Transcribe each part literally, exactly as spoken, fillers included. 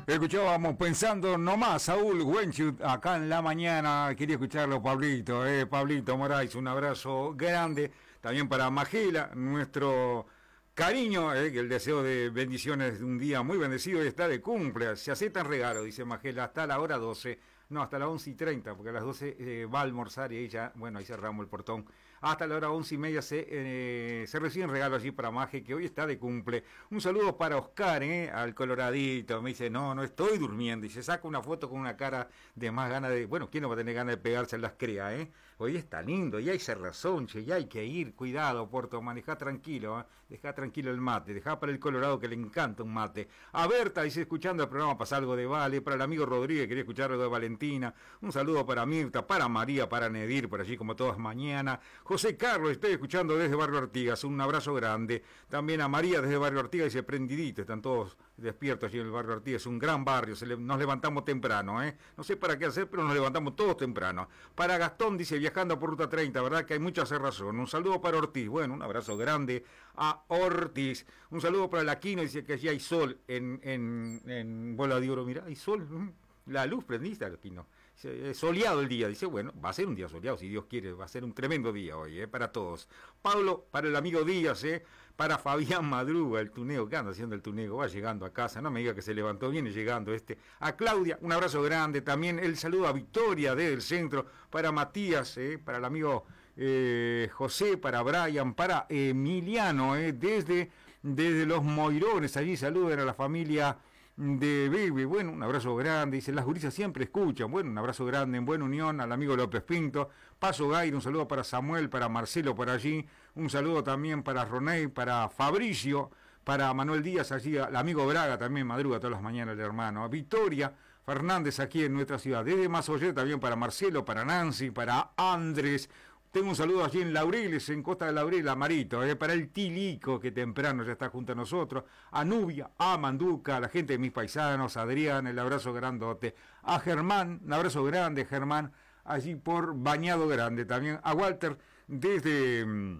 Escuchábamos pensando nomás, Saúl Wenchut, acá en la mañana. Quería escucharlo, Pablito, eh, Pablito Moraes, un abrazo grande. También para Magela, nuestro cariño, eh, que el deseo de bendiciones de un día muy bendecido y está de cumple. Se aceptan regalos, dice Magela, hasta la hora doce. No, hasta las once y treinta, porque a las doce eh, va a almorzar y ahí ya, bueno, ahí cerramos el portón. Hasta la hora once y media se, eh, se reciben regalos allí para Maje, que hoy está de cumple. Un saludo para Oscar, eh, al coloradito. Me dice, no, no estoy durmiendo. Y se saca una foto con una cara de más ganas de, bueno, ¿quién no va a tener ganas de pegarse en las crías, eh? Hoy está lindo, y hay cerrazón, che, y hay que ir. Cuidado, Puerto, manejá tranquilo, eh. Dejá tranquilo el mate, dejá para el colorado que le encanta un mate. A Berta, dice, escuchando el programa, pasa algo de Vale. Para el amigo Rodríguez, quería escuchar algo de Valentín. Un saludo para Mirta, para María, para Nedir, por allí como todas mañana. José Carlos, estoy escuchando desde Barrio Artigas, un abrazo grande. También a María desde Barrio Artigas, dice prendidito, están todos despiertos allí en el Barrio Artigas, es un gran barrio, se le, nos levantamos temprano, ¿eh? No sé para qué hacer, pero nos levantamos todos temprano. Para Gastón, dice, viajando por Ruta treinta, ¿verdad? Que hay mucha razón. Un saludo para Ortiz, bueno, un abrazo grande a Ortiz. Un saludo para el Aquino, dice que allí hay sol en, en, en Bola de Oro, mirá, hay sol. La luz prendiste aquí, no. Soleado el día, dice, bueno, va a ser un día soleado, si Dios quiere, va a ser un tremendo día hoy, eh, para todos. Pablo, para el amigo Díaz, eh, para Fabián Madruga, el tuneo, que anda haciendo el tuneo, va llegando a casa, no me diga que se levantó, viene llegando este. A Claudia, un abrazo grande, también el saludo a Victoria desde el centro, para Matías, eh, para el amigo eh, José, para Brian, para Emiliano, eh, desde, desde los Moirones, allí saluden a la familia de Baby, bueno, un abrazo grande, dice, las gurisas siempre escuchan, bueno, un abrazo grande, en buena unión, al amigo López Pinto, Paso Gair, un saludo para Samuel, para Marcelo por allí, un saludo también para Roney, para Fabricio, para Manuel Díaz, allí, al amigo Braga también, madruga todas las mañanas el hermano, a Victoria Fernández aquí en nuestra ciudad, desde Mazoyer también para Marcelo, para Nancy, para Andrés. Tengo un saludo allí en Laureles, en Costa de Laureles, a Marito, eh, para el Tilico, que temprano ya está junto a nosotros, a Nubia, a Manduca, a la gente de mis paisanos, a Adrián, el abrazo grandote, a Germán, un abrazo grande, Germán, allí por Bañado Grande, también a Walter, desde mmm,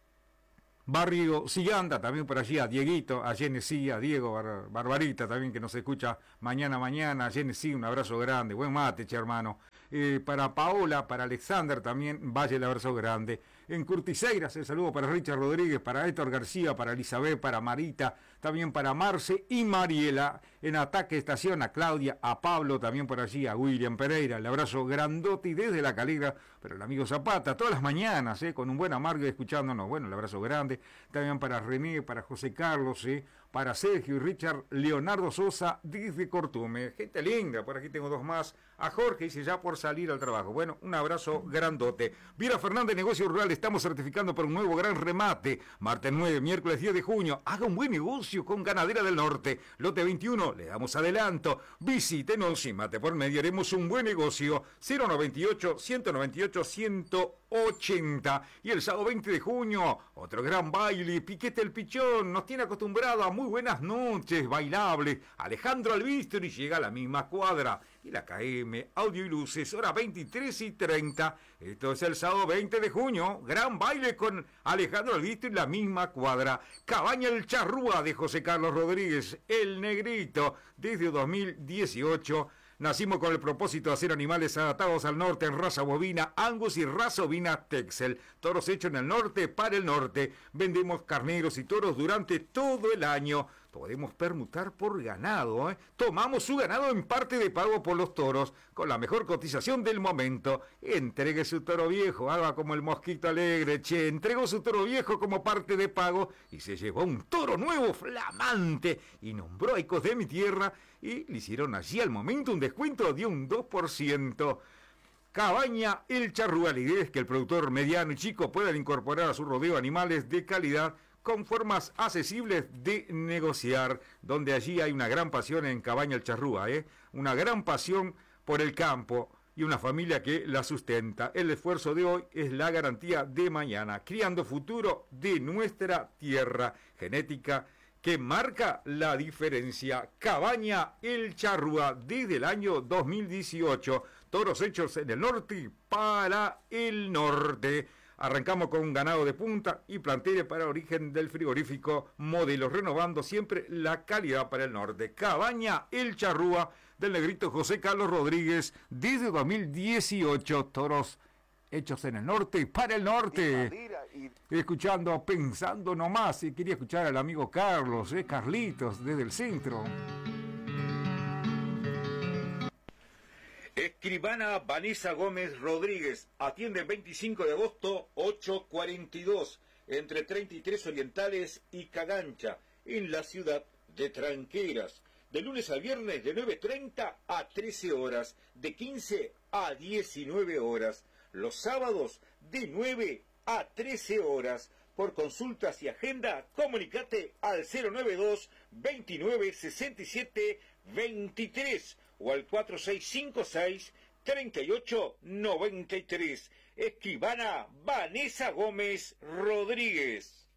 Barrio Siganda, también por allí, a Dieguito, a Genesí, a Diego, Bar Barbarita, también que nos escucha mañana, mañana, a Genesí, un abrazo grande, buen mate, che, hermano. Eh, para Paola, para Alexander también, vaya el abrazo grande. En Curtiseiras, el saludo para Richard Rodríguez, para Héctor García, para Elizabeth, para Marita, también para Marce y Mariela. En Ataque Estación, a Claudia, a Pablo, también por allí, a William Pereira, el abrazo grandote y desde La Calera, pero el amigo Zapata, todas las mañanas, eh, con un buen amargo escuchándonos, bueno, el abrazo grande. También para René, para José Carlos, eh, para Sergio y Richard Leonardo Sosa, desde Cortume. Gente linda, por aquí tengo dos más. A Jorge, dice, ya por salir al trabajo. Bueno, un abrazo grandote. Viera Fernández, Negocio Rural, estamos certificando por un nuevo gran remate. Martes nueve, miércoles diez de junio. Haga un buen negocio con Ganadera del Norte. Lote veintiuno, le damos adelanto. Visítenos y mate por medio, haremos un buen negocio. cero noventa y ocho, ciento noventa y ocho, ciento ochenta. Y el sábado veinte de junio, otro gran baile. Piquete el Pichón nos tiene acostumbrado a muy buenas noches bailables. Alejandro Albistri llega a la misma cuadra. Y la K M, audio y luces, hora veintitrés y treinta. Esto es el sábado veinte de junio. Gran baile con Alejandro Albistri en la misma cuadra. Cabaña El Charrúa de José Carlos Rodríguez, el Negrito, desde dos mil dieciocho. Nacimos con el propósito de hacer animales adaptados al norte en raza bovina, Angus y raza ovina Texel. Toros hechos en el norte para el norte. Vendemos carneros y toros durante todo el año. Podemos permutar por ganado, ¿eh? Tomamos su ganado en parte de pago por los toros, con la mejor cotización del momento. Entregue su toro viejo, haga como el mosquito alegre, che, entregó su toro viejo como parte de pago y se llevó un toro nuevo flamante y nombró a Ecos de mi tierra y le hicieron allí al momento un descuento de un dos por ciento. Cabaña El Charrúa, la idea es que el productor mediano y chico puedan incorporar a su rodeo animales de calidad con formas accesibles de negociar, donde allí hay una gran pasión en Cabaña El Charrúa, ¿eh? Una gran pasión por el campo y una familia que la sustenta. El esfuerzo de hoy es la garantía de mañana, criando futuro de nuestra tierra, genética que marca la diferencia. Cabaña El Charrúa, desde el año dos mil dieciocho, toros hechos en el norte para el norte. Arrancamos con un ganado de punta y planteles para origen del frigorífico Modelos, renovando siempre la calidad para el norte. Cabaña El Charrúa del negrito José Carlos Rodríguez, desde dos mil dieciocho, toros hechos en el norte y para el norte. Y... Escuchando, pensando nomás, y quería escuchar al amigo Carlos, eh, Carlitos, desde el centro. Escribana Vanessa Gómez Rodríguez, atiende el veinticinco de agosto, ocho cuarenta y dos, entre treinta y tres Orientales y Cagancha, en la ciudad de Tranqueras. De lunes a viernes de nueve treinta a trece horas, de quince a diecinueve horas. Los sábados de nueve a trece horas. Por consultas y agenda, comunicate al cero noventa y dos, veintinueve, sesenta y siete, veintitrés o al cuatro seis cinco seis, treinta y ocho, noventa y tres. Escribana Vanessa Gómez Rodríguez.